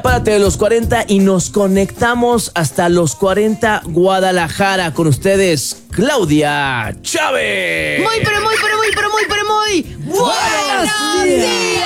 Párate de los 40 y nos conectamos hasta los 40 Guadalajara. Con ustedes, Claudia Chávez. Muy buenos días.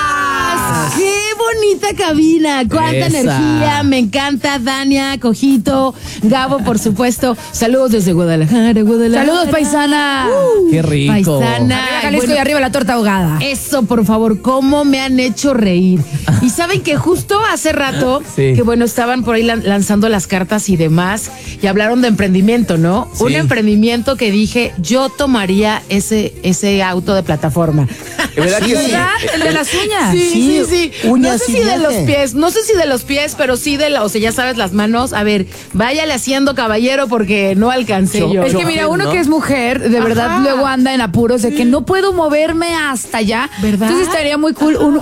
¡Qué bonita cabina! ¡Cuánta energía! Me encanta. Dania, Cojito, Gabo, por supuesto. Saludos desde Guadalajara. Saludos, paisana. ¡Qué rico! Paisana. Arriba Jalisco y arriba la torta ahogada. Eso, por favor, cómo me han hecho reír. Y saben que justo hace rato, Sí. que bueno, estaban por ahí lanzando las cartas y demás, y hablaron de emprendimiento, ¿no? Sí. Un emprendimiento que dije, yo tomaría ese auto de plataforma. ¿Verdad que sí? ¿Verdad? El de las uñas. Sí. Uñas No sé y si de viaje. los pies, pero sí o sea, ya sabes, las manos. A ver, váyale haciendo, caballero, porque no alcancé yo. Es que mira, uno ¿no? que es mujer, de verdad luego anda en apuros de que no puedo moverme hasta allá. ¿Verdad? Entonces estaría muy cool un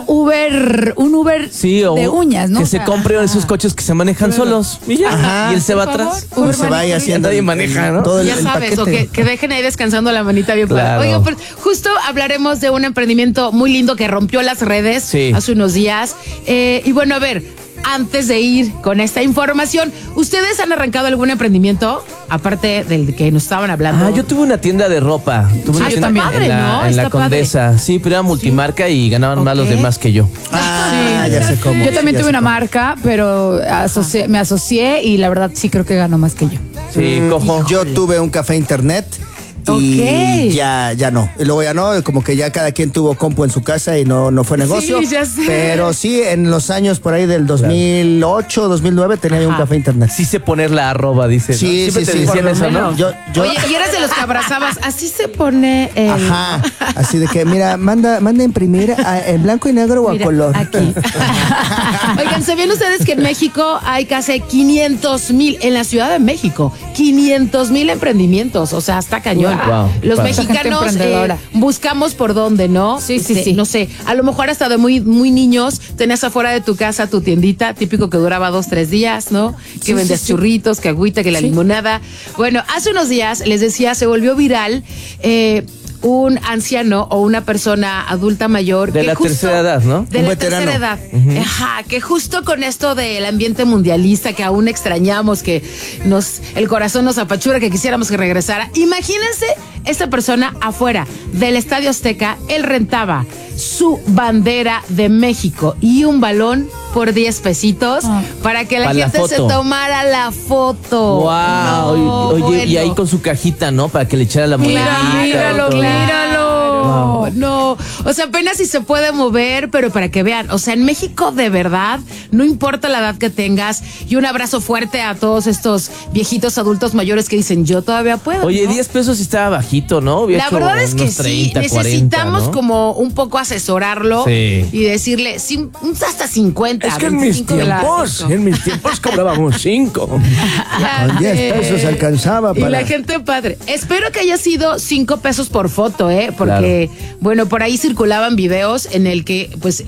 Uber Sí, o de uñas, ¿no? que O se sea, compre esos coches que se manejan solos. Y ya. Ajá. Y él se va Por atrás. favor. Uno se vaya haciendo Nadie maneja, ¿no? todo Ya el sabes, o paquete. que dejen ahí descansando la manita bien Claro. padre. Oigan, pues justo hablaremos de un emprendimiento muy lindo que rompió las redes Sí. hace unos días. Y bueno, a ver, antes de ir con esta información, ¿ustedes han arrancado algún emprendimiento? Aparte del que nos estaban hablando. Yo tuve una tienda de ropa. Tuve una Ah, tienda está padre, en la, ¿no? en la Está padre. Condesa. Sí, pero era multimarca y ganaban más los Ok. demás que yo. Ya sé cómo. Yo también ya tuve sé una cómo. marca, pero me asocié y la verdad sí creo que ganó más que yo. Sí, cojo. Yo tuve un café internet y Ok. ya no. Y luego ya no, como que ya cada quien tuvo compu en su casa y no fue negocio. Sí, ya sé. Pero sí, en los años por ahí del 2008, 2009 tenía yo un Ajá. café internet. Sí sé poner la arroba, dice. ¿no? Sí, Siempre sí, te sí. decían Por lo eso, ¿no? menos. Yo, Oye, y eras de los que abrazabas. Así se pone el... Ajá, así de que, mira, manda a imprimir en blanco y negro o Mira, a color. aquí. Oigan, ¿sabían ustedes que en México hay casi 500,000, en la Ciudad de México, 500,000 emprendimientos? O sea, está cañón. Wow, Los padre. mexicanos Gente emprendedora. buscamos por dónde, ¿no? Sí, sí. No sé, a lo mejor hasta de muy niños tenías afuera de tu casa tu tiendita, típico que duraba 2-3 días, ¿no? Que vendías churritos, que agüita, que la limonada. Bueno, hace unos días, les decía, se volvió viral un anciano o una persona adulta mayor. De que la tercera edad, ¿no? De Un la veterano. tercera edad. Ajá, que justo con esto del ambiente mundialista que aún extrañamos, que el corazón nos apachura, que quisiéramos que regresara. Imagínense esta persona afuera del Estadio Azteca, él rentaba su bandera de México y un balón por 10 pesitos para que la Para la gente se foto. tomara la foto. Wow. No, Oye, y bueno. ahí con su cajita, ¿no? Para que le echara la monedita. Míralo, todo. Míralo. No, o sea, apenas si se puede mover, pero para que vean, o sea, en México de verdad, no importa la edad que tengas, y un abrazo fuerte a todos estos viejitos adultos mayores que dicen, yo todavía puedo. Oye, ¿no? 10 pesos sí estaba bajito, ¿no? Hubiera La hecho verdad es que unos 30, sí, 40, necesitamos ¿no? como un poco asesorarlo Sí. y decirle, hasta 50. Es que en mis 25 tiempos cobrábamos 5. Ya Con 10 sé. pesos alcanzaba Y para... la gente padre. Espero que haya sido 5 pesos por foto, porque, bueno, por ahí circulaban videos en el que, pues,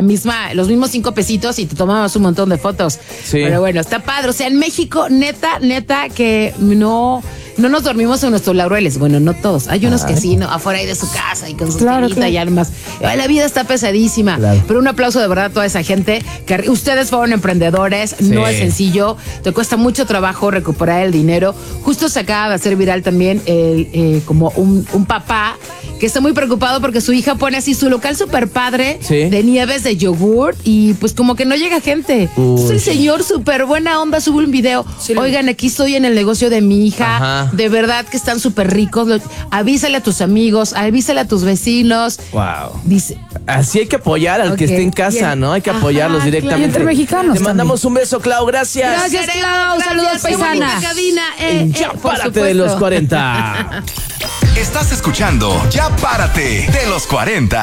los mismos 5 pesitos y te tomabas un montón de fotos. Sí. Pero bueno, está padre. O sea, en México, neta, que no nos dormimos en nuestros laureles. Bueno, no todos. Hay unos que sí, ¿no? Afuera ahí de su casa y con su tirita y armas. La vida está pesadísima. Claro. Pero un aplauso de verdad a toda esa gente que ustedes fueron emprendedores. Sí. No es sencillo. Te cuesta mucho trabajo recuperar el dinero. Justo se acaba de hacer viral también como un papá que está muy preocupado porque su hija pone así su local super padre Sí. de nieves de yogur y pues como que no llega gente. Entonces el señor súper buena onda sube un video. Oigan, aquí estoy en el negocio de mi hija. Ajá. De verdad que están súper ricos. Avísale a tus amigos, avísale a tus vecinos. Wow. Dice, Así hay que apoyar al que Ok, esté en casa, bien. ¿no? Hay que Ajá, apoyarlos claro. directamente. Y entre mexicanos Te mandamos un beso, Clau. Gracias. Gracias, Clau. Saludos, qué bonita paisana. cabina. Ya por párate de los supuesto. 40. Estás escuchando Ya Párate de los 40.